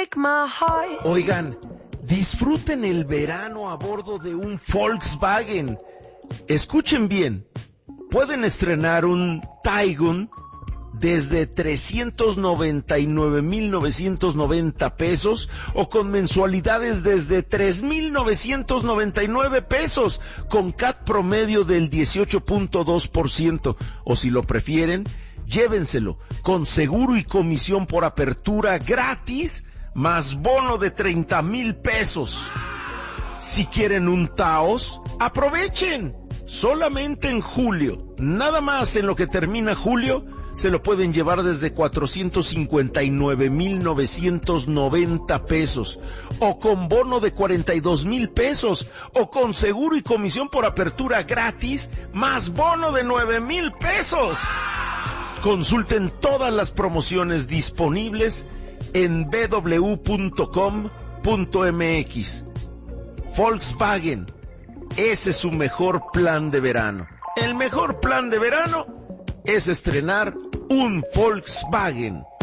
break my heart. Oigan, disfruten el verano a bordo de un Volkswagen. Escuchen bien, pueden estrenar un Taygun desde 399,990 pesos o con mensualidades desde 3,999 pesos con CAT promedio del 18.2%, o si lo prefieren, llévenselo con seguro y comisión por apertura gratis más bono de 30,000 pesos. Si quieren un Taos, aprovechen. Solamente en julio, nada más en lo que termina julio, se lo pueden llevar desde 459,990 pesos, o con bono de 42,000 pesos, o con seguro y comisión por apertura gratis, más bono de 9,000 pesos. Consulten todas las promociones disponibles en www.com.mx. Volkswagen, ese es su mejor plan de verano. El mejor plan de verano es estrenar un Volkswagen.